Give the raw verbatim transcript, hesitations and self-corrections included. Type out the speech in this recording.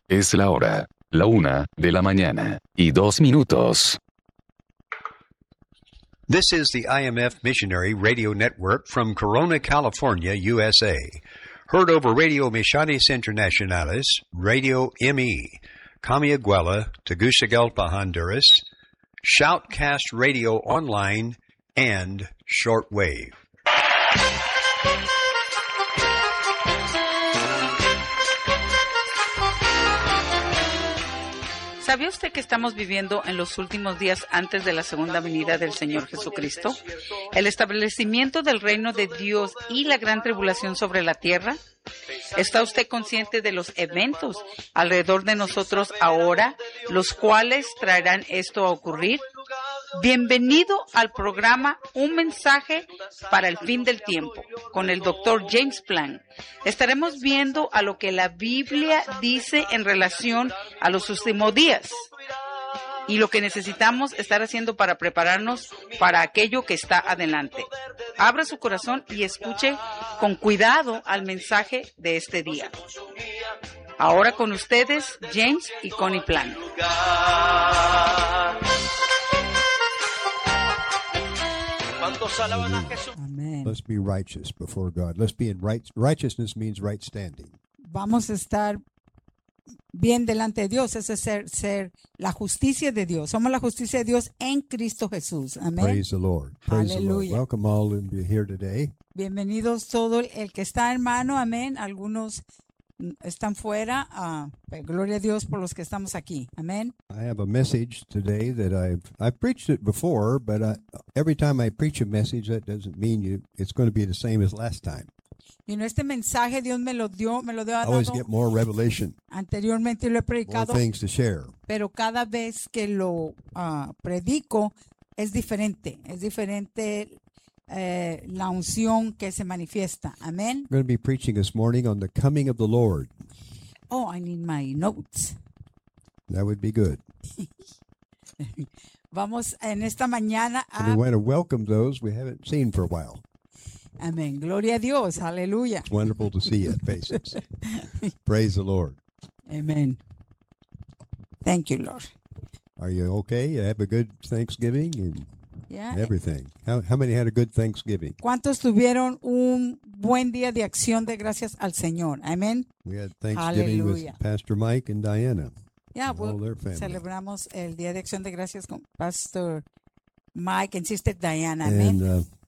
Es la hora, la una de la mañana y dos minutos. This is the I M F Missionary Radio Network from Corona, California, U S A. Heard over Radio Misiones Internacionales, Radio M E, Camiaguela, Tegucigalpa, Honduras, Shoutcast Radio Online, and Shortwave. ¿Sabía usted que estamos viviendo en los últimos días antes de la segunda venida del Señor Jesucristo? ¿El establecimiento del reino de Dios y la gran tribulación sobre la tierra? ¿Está usted consciente de los eventos alrededor de nosotros ahora, los cuales traerán esto a ocurrir? Bienvenido al programa Un Mensaje para el Fin del Tiempo, con el doctor James Plan. Estaremos viendo a lo que la Biblia dice en relación a los últimos días y lo que necesitamos estar haciendo para prepararnos para aquello que está adelante. Abra su corazón y escuche con cuidado al mensaje de este día. Ahora con ustedes, James y Connie Plan. Amen. Let's be righteous before God. Let's be in right. Righteousness means right standing. Vamos a estar bien delante de Dios. Ese es ser, ser la justicia de Dios. Somos la justicia de Dios en Cristo Jesús. Amén. Praise the Lord. Praise Aleluya. the Lord. Welcome all in here today. Bienvenidos todo el que está, hermano. Amén. Algunos están fuera. Uh, gloria a Dios por los que estamos aquí. Amén. I have a message today that I've I've preached it before, but I, every time I preach a message, that doesn't mean you it's going to be the same as last time. Y no, este mensaje Dios me lo dio, me lo dio I always get more revelation, anteriormente lo he more predicado, things to share. pero cada vez que lo uh, predico es diferente, es diferente eh, la unción que se manifiesta. Amén. We're going to be preaching this morning on the coming of the Lord. Oh, I need my notes. That would be good. Vamos en esta mañana And we a... want to welcome those we haven't seen for a while. Amén. Gloria a Dios. Aleluya. It's wonderful to see your faces. Praise the Lord. Amen. Thank you, Lord. Are you okay? You have a good Thanksgiving and Yeah. everything. How, how many had a good Thanksgiving? ¿Cuántos tuvieron un buen día de acción de gracias al Señor? Amén. We had Thanksgiving Hallelujah. with Pastor Mike and Diana. Ya, and all their family. celebramos el día de acción de gracias con Pastor Mike and Sister Diana. Amén. And uh,